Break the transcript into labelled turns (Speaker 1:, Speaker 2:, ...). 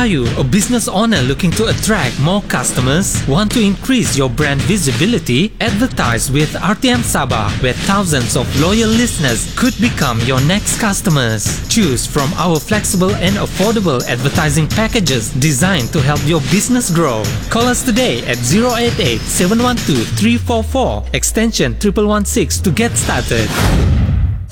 Speaker 1: Are you a business owner looking to attract more customers? Want to increase your brand visibility? Advertise with RTM Sabah, where thousands of loyal listeners could become your next customers. Choose from our flexible and affordable advertising packages designed to help your business grow. Call us today at 088 712 344 extension 1116 to get started.